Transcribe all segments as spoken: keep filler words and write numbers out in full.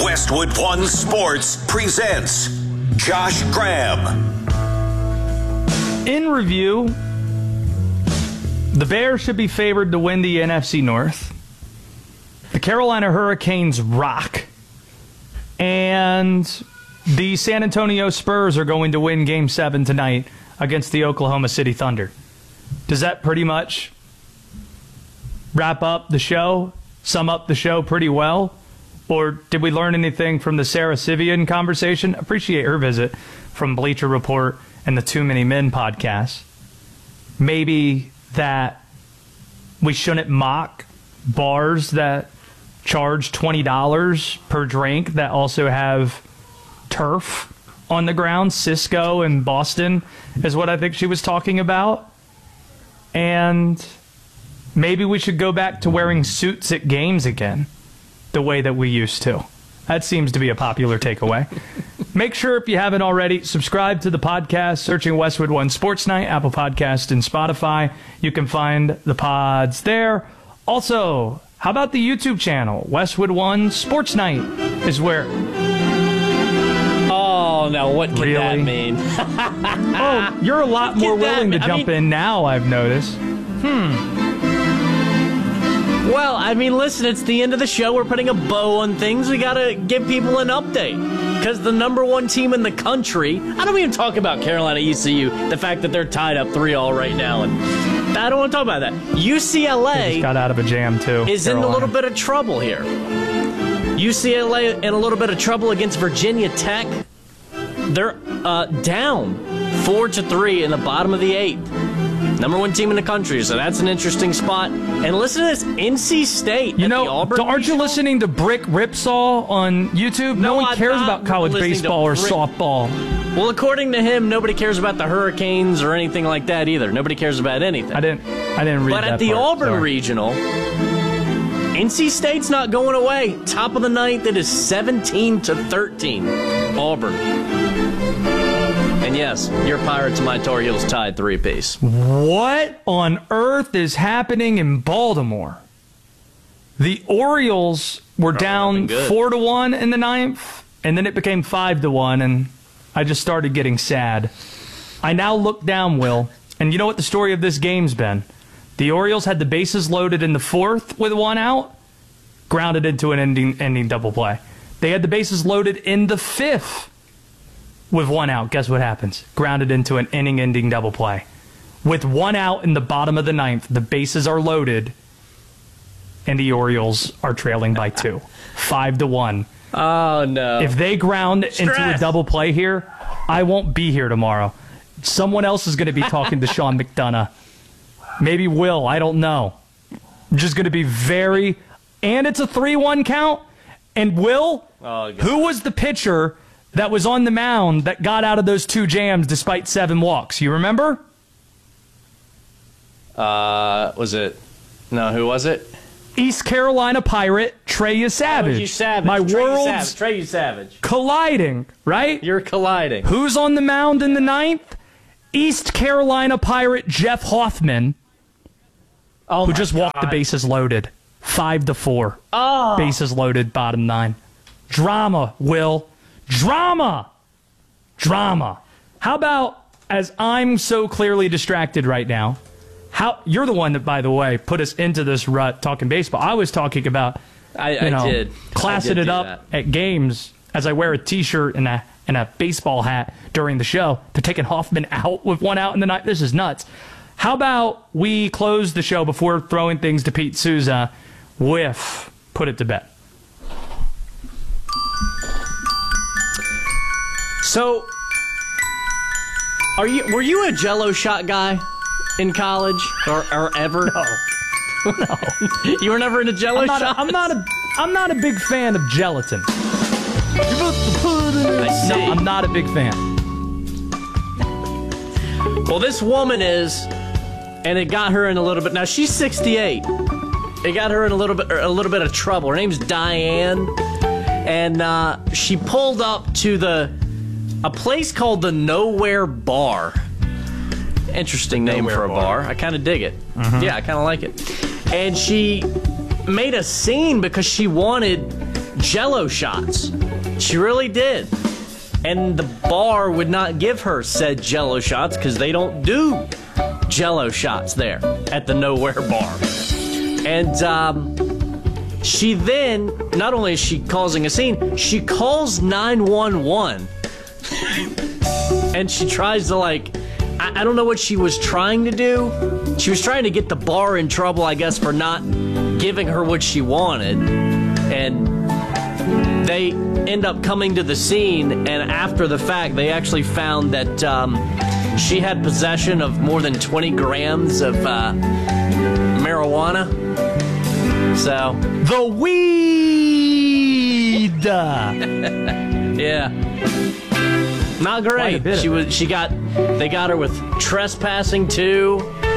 Westwood One Sports presents Josh Graham. In review, the Bears should be favored to win the N F C North. The Carolina Hurricanes rock. And the San Antonio Spurs are going to win Game seven tonight against the Oklahoma City Thunder. Does that pretty much wrap up the show, sum up the show pretty well? Or did we learn anything from the Sarah Sivian conversation? Appreciate her visit from Bleacher Report and the Too Many Men podcast. Maybe that we shouldn't mock bars that charge twenty dollars per drink that also have turf on the ground. Cisco in Boston is what I think she was talking about. And maybe we should go back to wearing suits at games again, the way that we used to. That seems to be a popular takeaway. Make sure, if you haven't already, subscribe to the podcast, searching Westwood One Sports Night, Apple Podcast, and Spotify. You can find the pods there. Also, how about the YouTube channel? Westwood One Sports Night is where... Oh, now what can Really? that mean? Oh, you're a lot more Get that, willing to I jump mean- in now, I've noticed. Well, I mean, listen, it's the end of the show. We're putting a bow on things. We got to give people an update. Because the number one team in the country, I don't even talk about Carolina E C U, the fact that they're tied up three all right now. And I don't want to talk about that. U C L They just A got out of a jam, too. is in a Carolina. little bit of trouble here. U C L A in a little bit of trouble against Virginia Tech. They're uh, down four to three in the bottom of the eighth. Number one team in the country, so that's an interesting spot. And listen to this, N C State. You at know, the Auburn aren't you Regional? listening to Brick Ripsaw on YouTube? No, No, one I'm cares not about college listening to baseball or Brick- softball. Well, according to him, nobody cares about the Hurricanes or anything like that either. Nobody cares about anything. I didn't. I didn't read But that at the part, Auburn sorry. Regional, N C State's not going away. Top of the ninth, it is seventeen to thirteen. Auburn. And yes, your Pirates and my Tar Heels tied three-piece. What on earth is happening in Baltimore? The Orioles were down nothing good. four to one in the ninth, and then it became five to one, and I just started getting sad. I now look down, Will, and you know what the story of this game's been? The Orioles had the bases loaded in the fourth with one out, grounded into an ending ending double play. They had the bases loaded in the fifth with one out. Guess what happens? Grounded into an inning-ending double play. With one out in the bottom of the ninth, the bases are loaded, and the Orioles are trailing by two. Five to one. Oh, no. If they ground into a Stress. double play here, I won't be here tomorrow. Someone else is going to be talking to Sean McDonough. Maybe Will. I don't know. I'm just going to be very... And it's a three one count. And Will, Oh, God. who was the pitcher that was on the mound that got out of those two jams despite seven walks? You remember? Uh, was it... No, who was it? East Carolina Pirate Trey Savage. Oh, you Savage. My Trey world's Savage. Trey you Savage. colliding, right? You're colliding. Who's on the mound in the ninth? East Carolina Pirate Jeff Hoffman, Oh, who my just walked the God. bases loaded. Five to four. Oh. Bases loaded, bottom nine. Drama, Will. Drama. Drama. How about, as I'm so clearly distracted right now, how you're the one that, by the way, put us into this rut talking baseball. I was talking about, I, you I know, did. classing I did it do up that. at games as I wear a T-shirt and a and a baseball hat during the show. They're taking Hoffman out with one out in the ninth. This is nuts. How about we close the show before throwing things to Pete Souza with Put It to Bed? So, are you were you a Jello shot guy in college or, or ever? No. No. You were never into Jello I'm not, shots? a, I'm not a I'm not a big fan of gelatin. I see. No, I'm not a big fan. Well, this woman is, and it got her in a little bit. Now she's sixty-eight. It got her in a little bit, a little bit of trouble. Her name's Diane, and uh, she pulled up to the a place called the Nowhere Bar. Interesting name Nowhere for a Bar. bar. I kind of dig it. Yeah, I kind of like it. And she made a scene because she wanted Jell-O shots. She really did. And the bar would not give her said Jell-O shots because they don't do Jell-O shots there at the Nowhere Bar. And um, she then, not only is she causing a scene, she calls nine one one. And she tries to, like, I, I don't know what she was trying to do. She was trying to get the bar in trouble, I guess, for not giving her what she wanted. And they end up coming to the scene, and after the fact, they actually found that um, she had possession of more than twenty grams of uh, marijuana. So the weed. Yeah, not great. She was. She got. They got her with trespassing too.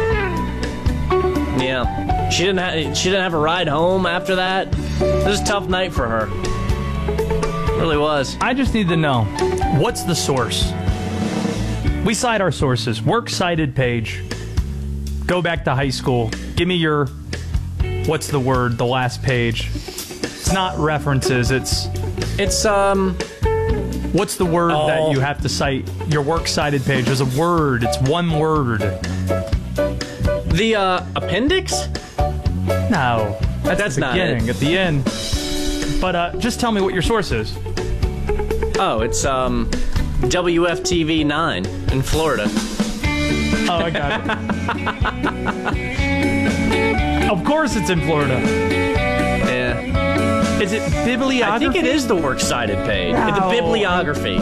Yeah, she didn't have. She didn't have a ride home after that. It was a tough night for her. It really was. I just need to know, what's the source? We cite our sources. Works cited page. Go back to high school. Give me your, what's the word, the last page. It's not references, it's... It's, um... What's the word oh. that you have to cite? Your works cited page. There's a word. It's one word. The, uh, appendix? No. That's, That's the not beginning, it. at the end. But uh, just tell me what your source is. Oh, it's um, W F T V nine in Florida. Oh, I got it. Of course it's in Florida. Yeah. Is it bibliography? I think it is the works cited page. No. The bibliography.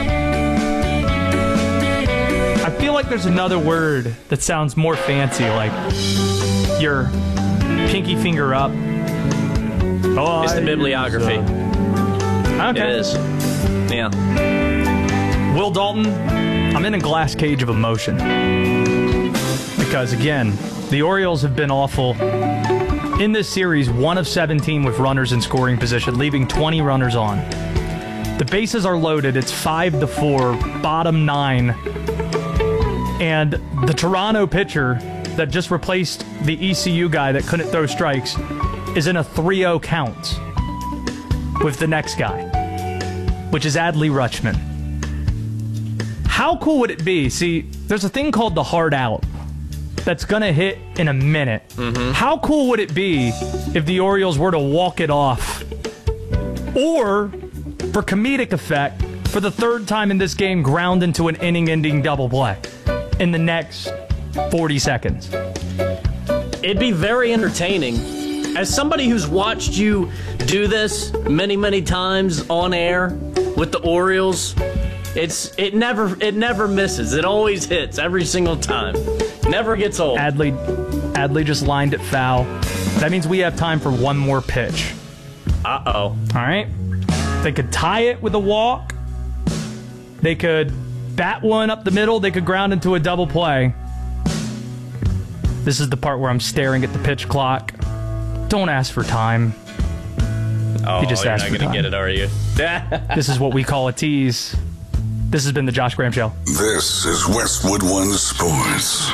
I feel like there's another word that sounds more fancy, like your pinky finger up. Oh, It's the bibliography. Uh, okay. It is. Yeah. Will Dalton, I'm in a glass cage of emotion. Because, again, the Orioles have been awful. In this series, one of seventeen with runners in scoring position, leaving twenty runners on. The bases are loaded. It's five to four, bottom nine. And the Toronto pitcher that just replaced the E C U guy that couldn't throw strikes is in a three oh count with the next guy, which is Adley Rutschman. How cool would it be? See, there's a thing called the hard out that's going to hit in a minute. Mm-hmm. How cool would it be if the Orioles were to walk it off? Or, for comedic effect, for the third time in this game, ground into an inning-ending double play in the next forty seconds. It'd be very entertaining. As somebody who's watched you do this many, many times on air with the Orioles, it's it never it never misses. It always hits every single time. Never gets old. Adley, Adley just lined it foul. That means we have time for one more pitch. Uh-oh. All right? They could tie it with a walk. They could bat one up the middle. They could ground into a double play. This is the part where I'm staring at the pitch clock. Don't ask for time. Oh, you just you're asked not for going to time. get it, are you? This is what we call a tease. This has been the Josh Graham Show. This is Westwood One Sports.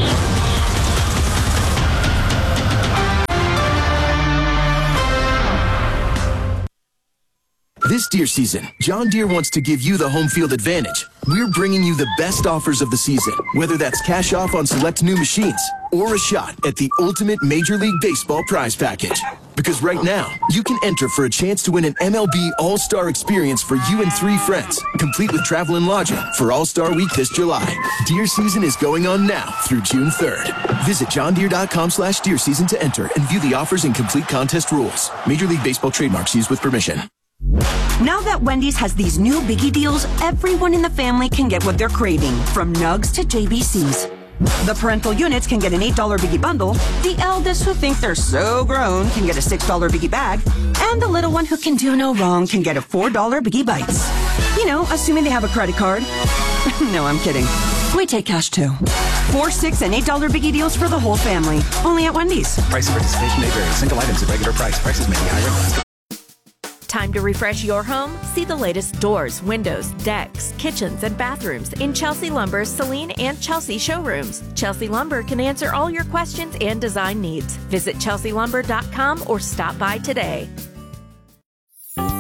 This Deere season, John Deere wants to give you the home field advantage. We're bringing you the best offers of the season, whether that's cash off on select new machines or a shot at the ultimate Major League Baseball prize package. Because right now, you can enter for a chance to win an M L B All-Star experience for you and three friends, complete with travel and lodging for All-Star Week this July. Deer season is going on now through June third. Visit johndeere.com slash deer season to enter and view the offers and complete contest rules. Major League Baseball trademarks used with permission. Now that Wendy's has these new biggie deals, everyone in the family can get what they're craving, from nugs to J B Cs. The parental units can get an eight dollar biggie bundle, the eldest who think they're so grown can get a six dollar biggie bag, and the little one who can do no wrong can get a four dollar biggie bites. You know, assuming they have a credit card. No, I'm kidding. We take cash too. Four, six, and eight dollar biggie deals for the whole family. Only at Wendy's. Price of participation may vary. Single items at regular price. Prices may be higher. Time to refresh your home? See the latest doors, windows, decks, kitchens, and bathrooms in Chelsea Lumber's Celine and Chelsea showrooms. Chelsea Lumber can answer all your questions and design needs. Visit chelsea lumber dot com or stop by today.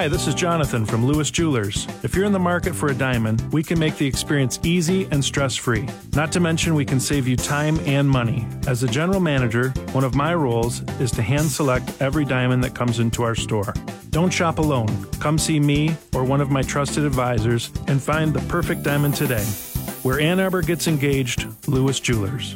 Hi, this is Jonathan from Lewis Jewelers. If you're in the market for a diamond, we can make the experience easy and stress-free. Not to mention we can save you time and money. As a general manager, one of my roles is to hand select every diamond that comes into our store. Don't shop alone. Come see me or one of my trusted advisors and find the perfect diamond today. Where Ann Arbor gets engaged, Lewis Jewelers.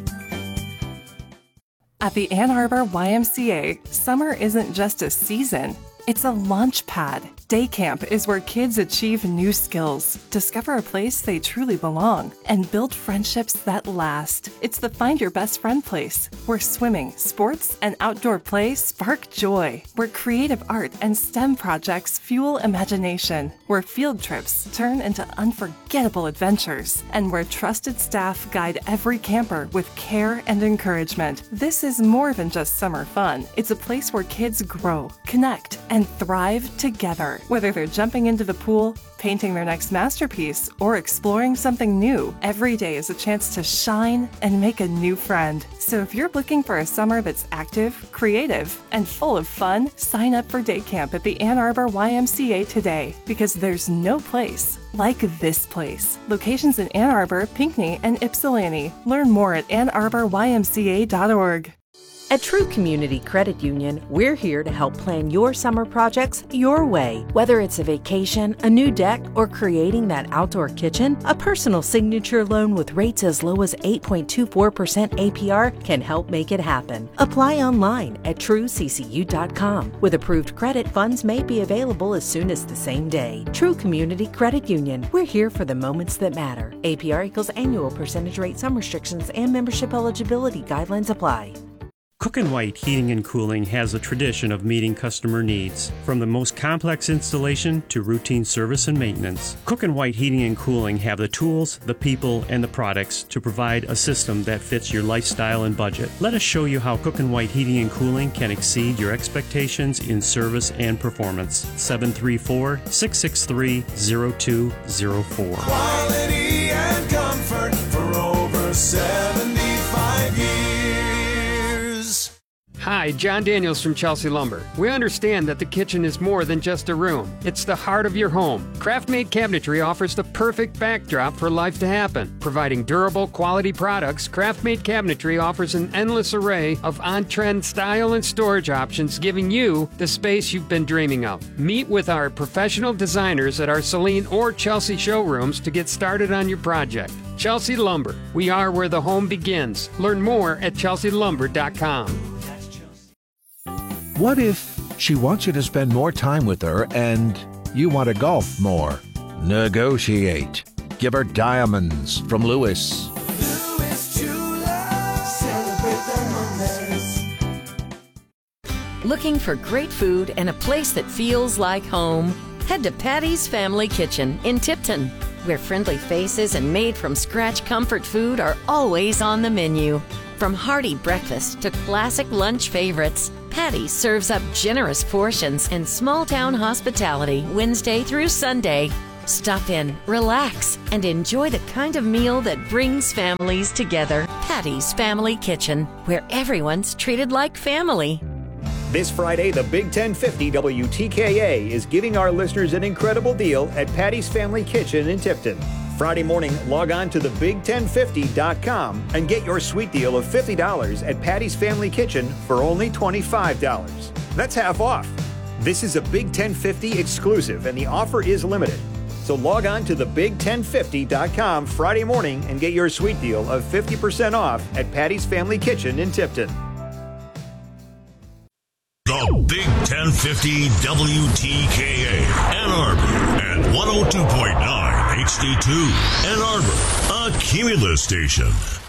At the Ann Arbor Y M C A, summer isn't just a season, it's a launch pad. Day camp is where kids achieve new skills, discover a place they truly belong, and build friendships that last. It's the Find Your Best Friend place, where swimming, sports, and outdoor play spark joy, where creative art and STEM projects fuel imagination, where field trips turn into unforgettable adventures, and where trusted staff guide every camper with care and encouragement. This is more than just summer fun. It's a place where kids grow, connect, and thrive together. Whether they're jumping into the pool, painting their next masterpiece, or exploring something new, every day is a chance to shine and make a new friend. So if you're looking for a summer that's active, creative, and full of fun, sign up for day camp at the Ann Arbor Y M C A today, because there's no place like this place. Locations in Ann Arbor, Pinckney, and Ypsilanti. Learn more at ann arbor y m c a dot org. At True Community Credit Union, we're here to help plan your summer projects your way. Whether it's a vacation, a new deck, or creating that outdoor kitchen, a personal signature loan with rates as low as eight point two four percent A P R can help make it happen. Apply online at true c c u dot com. With approved credit, funds may be available as soon as the same day. True Community Credit Union, we're here for the moments that matter. A P R equals annual percentage rate. Some restrictions and membership eligibility guidelines apply. Cook and White Heating and Cooling has a tradition of meeting customer needs. From the most complex installation to routine service and maintenance, Cook and White Heating and Cooling have the tools, the people, and the products to provide a system that fits your lifestyle and budget. Let us show you how Cook and White Heating and Cooling can exceed your expectations in service and performance. seven three four, six six three, zero two zero four. Quality and comfort for over seventy-five years. Hi, John Daniels from Chelsea Lumber. We understand that the kitchen is more than just a room. It's the heart of your home. Craft-made cabinetry offers the perfect backdrop for life to happen. Providing durable, quality products, Craft-made cabinetry offers an endless array of on-trend style and storage options, giving you the space you've been dreaming of. Meet with our professional designers at our Saline or Chelsea showrooms to get started on your project. Chelsea Lumber. We are where the home begins. Learn more at chelsea lumber dot com. What if she wants you to spend more time with her and you want to golf more? Negotiate. Give her diamonds from Lewis. Lewis Jewelers. Celebrate the moments. Looking for great food and a place that feels like home? Head to Patty's Family Kitchen in Tipton, where friendly faces and made-from-scratch comfort food are always on the menu. From hearty breakfast to classic lunch favorites, Patty's serves up generous portions and small-town hospitality Wednesday through Sunday. Stop in, relax, and enjoy the kind of meal that brings families together. Patty's Family Kitchen, where everyone's treated like family. This Friday, the Big ten fifty W T K A is giving our listeners an incredible deal at Patty's Family Kitchen in Tipton. Friday morning, log on to the big ten fifty dot com and get your sweet deal of fifty dollars at Patty's Family Kitchen for only twenty-five dollars. That's half off. This is a Big ten fifty exclusive and the offer is limited. So log on to the big ten fifty dot com Friday morning and get your sweet deal of fifty percent off at Patty's Family Kitchen in Tipton. The Big ten fifty W T K A, Ann Arbor at one oh two point nine H D two, Ann Arbor, a Cumulus station.